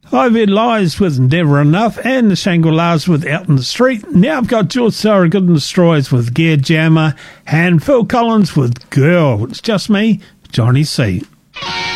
I've had Lies with Never Enough and the Shangri-Las with Out in the Street. Now I've got George Thorogood and the Destroyers with Gear Jammer and Phil Collins with Girl. It's just me, Johnny C.